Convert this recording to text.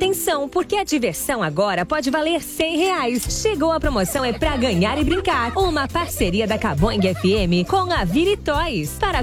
atenção, porque a diversão agora pode valer R$100. Chegou a promoção É Pra Ganhar e Brincar. Uma parceria da Cabong FM com a Viri Toys. Para